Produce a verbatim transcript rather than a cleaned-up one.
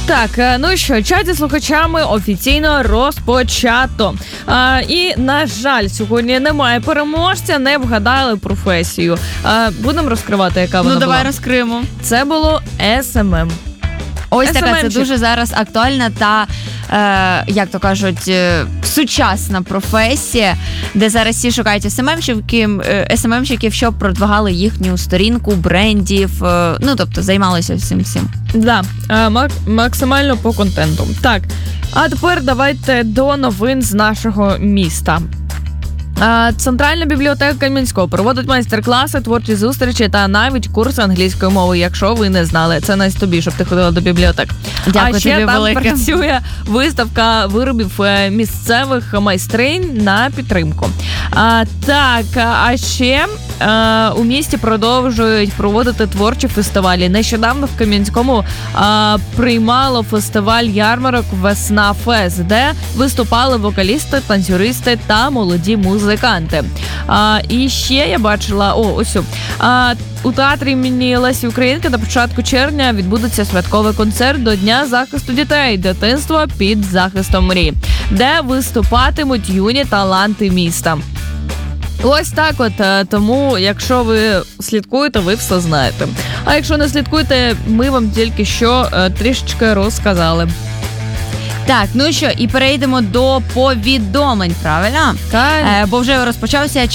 Так, ну що, чат зі слухачами офіційно розпочато. А, і, на жаль, сьогодні немає переможця, не вгадали професію. А, будемо розкривати, яка вона ну, була? Ну, давай розкриємо. Це було ес ем ем. Ось така, це дуже зараз актуальна та, е, як то кажуть, е, сучасна професія, де зараз всі шукають ес ем емщиків, ес ем емщиків, щоб продвигали їхню сторінку брендів, е, ну, тобто займалися всім всім. Да, е, мак- максимально по контенту. Так, а тепер давайте до новин з нашого міста. Центральна бібліотека Кам'янського проводить майстер-класи, творчі зустрічі та навіть курси англійської мови, якщо ви не знали. Це на тобі, щоб ти ходила до бібліотек. Дякую, а ще тобі там велике. працює виставка виробів місцевих майстринь на підтримку. А, так, а ще а, у місті продовжують проводити творчі фестивалі. Нещодавно в Кам'янському а, приймало фестиваль ярмарок «Весна Фест», де виступали вокалісти, танцюристи та молоді музики. Музиканти. А, і ще я бачила, о, ось а, у театрі імені Лесі Українки на початку червня відбудеться святковий концерт до Дня захисту дітей, дитинства під захистом мрій, де виступатимуть юні таланти міста. Ось так от, тому якщо ви слідкуєте, ви все знаєте. А якщо не слідкуєте, ми вам тільки що трішечки розказали. Так, ну що, і перейдемо до повідомлень, правильно? Так. Е, бо вже розпочався